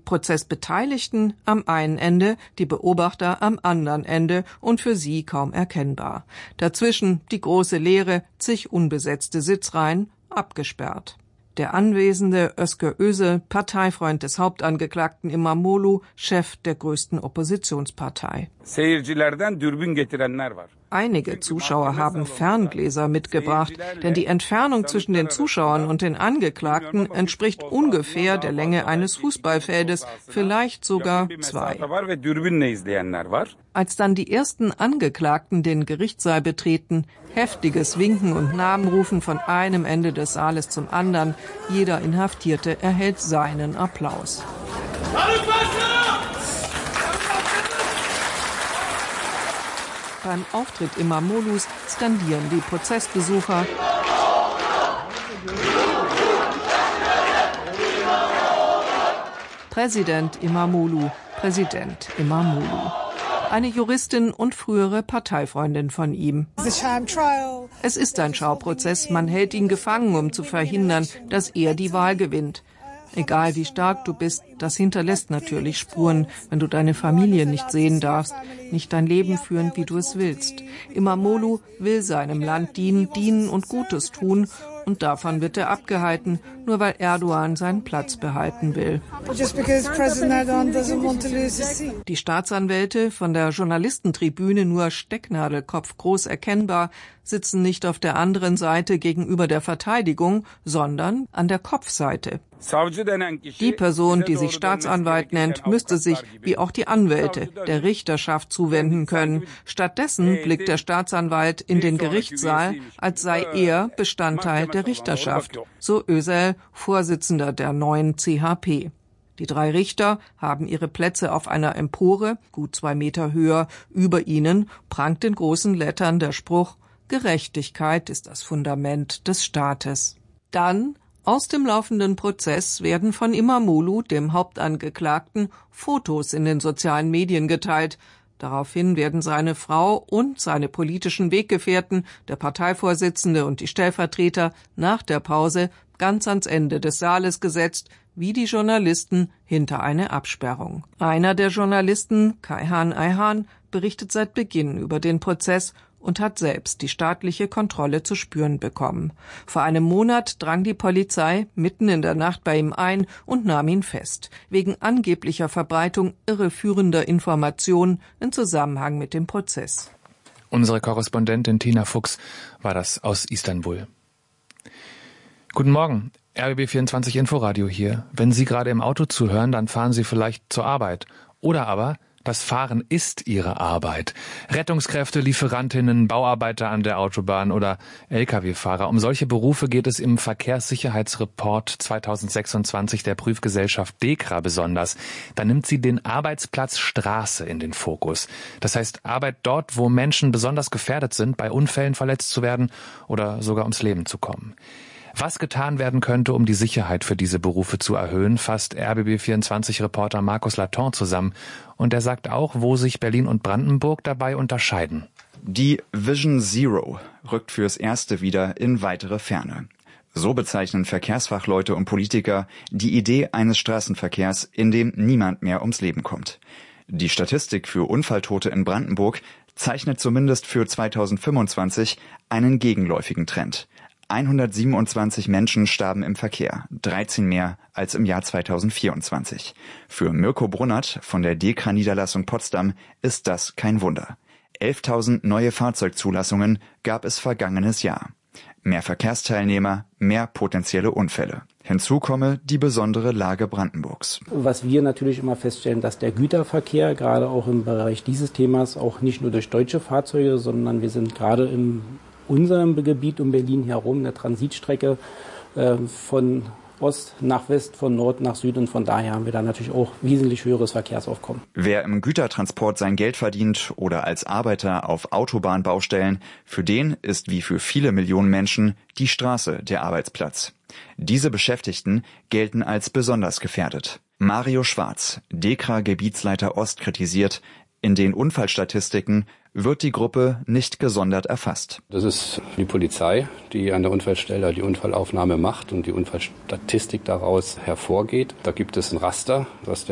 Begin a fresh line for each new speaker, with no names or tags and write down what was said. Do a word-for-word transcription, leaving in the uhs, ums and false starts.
Prozessbeteiligten am einen Ende, die Beobachter am anderen Ende und für sie kaum erkennbar. Dazwischen die große Leere, zig unbesetzte Sitzreihen, abgesperrt. Der anwesende Özgür Özel, Parteifreund des Hauptangeklagten İmamoğlu, Chef der größten Oppositionspartei. Einige Zuschauer haben Ferngläser mitgebracht, denn die Entfernung zwischen den Zuschauern und den Angeklagten entspricht ungefähr der Länge eines Fußballfeldes, vielleicht sogar zwei. Als dann die ersten Angeklagten den Gerichtssaal betreten, heftiges Winken und Namenrufen von einem Ende des Saales zum anderen, jeder Inhaftierte erhält seinen Applaus. Beim Auftritt İmamoğlu's skandieren die Prozessbesucher: Präsident İmamoğlu, Präsident İmamoğlu. Eine Juristin und frühere Parteifreundin von ihm. Es ist ein Schauprozess, man hält ihn gefangen, um zu verhindern, dass er die Wahl gewinnt. Egal wie stark du bist, das hinterlässt natürlich Spuren, wenn du deine Familie nicht sehen darfst, nicht dein Leben führen, wie du es willst. İmamoğlu will seinem Land dienen, dienen und Gutes tun, und davon wird er abgehalten, nur weil Erdogan seinen Platz behalten will. Die Staatsanwälte, von der Journalistentribüne nur Stecknadelkopf groß erkennbar, sitzen nicht auf der anderen Seite gegenüber der Verteidigung, sondern an der Kopfseite. Die Person, die sich Staatsanwalt nennt, müsste sich, wie auch die Anwälte, der Richterschaft zuwenden können. Stattdessen blickt der Staatsanwalt in den Gerichtssaal, als sei er Bestandteil der Richterschaft, so Özel, Vorsitzender der neuen C H P. Die drei Richter haben ihre Plätze auf einer Empore, gut zwei Meter höher, über ihnen prangt in großen Lettern der Spruch: Gerechtigkeit ist das Fundament des Staates. Dann, aus dem laufenden Prozess, werden von İmamoğlu, dem Hauptangeklagten, Fotos in den sozialen Medien geteilt. Daraufhin werden seine Frau und seine politischen Weggefährten, der Parteivorsitzende und die Stellvertreter, nach der Pause ganz ans Ende des Saales gesetzt, wie die Journalisten hinter eine Absperrung. Einer der Journalisten, Kayhan Ayhan, berichtet seit Beginn über den Prozess und hat selbst die staatliche Kontrolle zu spüren bekommen. Vor einem Monat drang die Polizei mitten in der Nacht bei ihm ein und nahm ihn fest, wegen angeblicher Verbreitung irreführender Informationen in Zusammenhang mit dem Prozess.
Unsere Korrespondentin Tina Fuchs war das aus Istanbul. Guten Morgen, R B B vierundzwanzig Inforadio hier. Wenn Sie gerade im Auto zuhören, dann fahren Sie vielleicht zur Arbeit. Oder aber das Fahren ist Ihre Arbeit. Rettungskräfte, Lieferantinnen, Bauarbeiter an der Autobahn oder L K W-Fahrer. Um solche Berufe geht es im Verkehrssicherheitsreport zweitausendsechsundzwanzig der Prüfgesellschaft DEKRA besonders. Da nimmt sie den Arbeitsplatz Straße in den Fokus. Das heißt Arbeit dort, wo Menschen besonders gefährdet sind, bei Unfällen verletzt zu werden oder sogar ums Leben zu kommen. Was getan werden könnte, um die Sicherheit für diese Berufe zu erhöhen, fasst R B B vierundzwanzig-Reporter Markus Laton zusammen. Und er sagt auch, wo sich Berlin und Brandenburg dabei unterscheiden.
Die Vision Zero rückt fürs Erste wieder in weitere Ferne. So bezeichnen Verkehrsfachleute und Politiker die Idee eines Straßenverkehrs, in dem niemand mehr ums Leben kommt. Die Statistik für Unfalltote in Brandenburg zeichnet zumindest für zweitausendfünfundzwanzig einen gegenläufigen Trend. hundertsiebenundzwanzig Menschen starben im Verkehr, dreizehn mehr als im Jahr zweitausendvierundzwanzig. Für Mirko Brunnert von der DEKRA-Niederlassung Potsdam ist das kein Wunder. elftausend neue Fahrzeugzulassungen gab es vergangenes Jahr. Mehr Verkehrsteilnehmer, mehr potenzielle Unfälle. Hinzu komme die besondere Lage Brandenburgs.
Was wir natürlich immer feststellen, dass der Güterverkehr, gerade auch im Bereich dieses Themas, auch nicht nur durch deutsche Fahrzeuge, sondern wir sind gerade im unserem Gebiet um Berlin herum, eine Transitstrecke äh, von Ost nach West, von Nord nach Süd, und von daher haben wir da natürlich auch wesentlich höheres Verkehrsaufkommen.
Wer im Gütertransport sein Geld verdient oder als Arbeiter auf Autobahnbaustellen, für den ist wie für viele Millionen Menschen die Straße der Arbeitsplatz. Diese Beschäftigten gelten als besonders gefährdet. Mario Schwarz, DEKRA-Gebietsleiter Ost, kritisiert, in den Unfallstatistiken wird die Gruppe nicht gesondert erfasst.
Das ist die Polizei, die an der Unfallstelle die Unfallaufnahme macht und die Unfallstatistik daraus hervorgeht. Da gibt es ein Raster, was